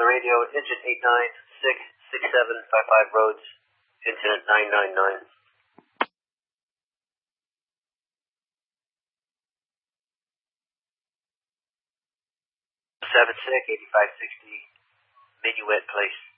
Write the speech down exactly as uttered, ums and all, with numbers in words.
the radio, engine eight nine six six seven five five Rhodes, incident nine nine nine. seven six eighty-five sixty, Minuet Place.